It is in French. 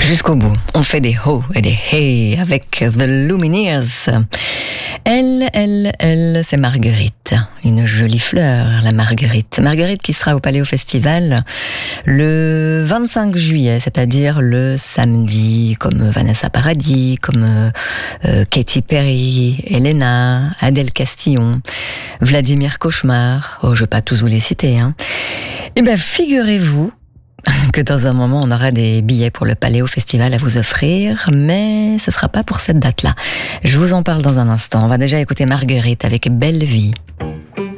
Jusqu'au bout, on fait des ho et des hey avec The Lumineers. Elle, c'est Marguerite. Une jolie fleur, la Marguerite. Marguerite qui sera au Paléo Festival le 25 juillet, c'est-à-dire le samedi, comme Vanessa Paradis, comme Katy Perry, Elena, Adèle Castillon, Vladimir Cauchemar. Oh, je vais pas tous vous les citer, hein. Eh ben, figurez-vous que dans un moment, on aura des billets pour le Paléo Festival à vous offrir, mais ce sera pas pour cette date-là. Je vous en parle dans un instant. On va déjà écouter Marguerite avec Belle Vie.